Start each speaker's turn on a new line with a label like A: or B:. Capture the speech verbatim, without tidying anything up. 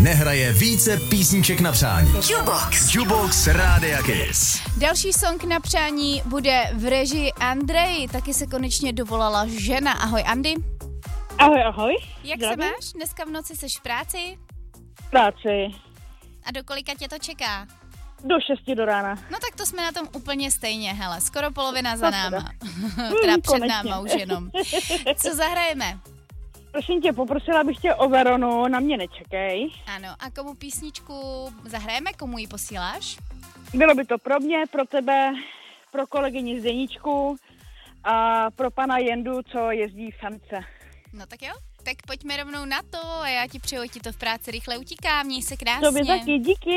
A: nehraje více písniček na přání. Jukebox. Jukebox Rádia Kiss.
B: Další song na přání bude v režii Andrej. Taky se konečně dovolala žena. Ahoj, Andy.
C: Ahoj, ahoj.
B: Jak
C: Zdravím.
B: se máš? Dneska v noci seš v práci?
C: V práci.
B: A do kolika tě to čeká?
C: Do šesti do rána.
B: No tak to jsme na tom úplně stejně, hele, skoro polovina za
C: No,
B: náma.
C: teda.
B: Teda
C: Hmm,
B: před
C: konečně.
B: náma už jenom. Co zahrajeme?
C: Prosím tě, poprosila bych tě o Veronu, na mě nečekej.
B: Ano, a komu písničku zahrajeme, komu ji posíláš?
C: Bylo by to pro mě, pro tebe, pro kolegyni Zdeníčku a pro pana Jendu, co jezdí v Sance.
B: No tak jo, tak pojďme rovnou na to a já ti přeju, ti to v práci rychle utíká, měj se krásně.
C: Tobě taky, díky.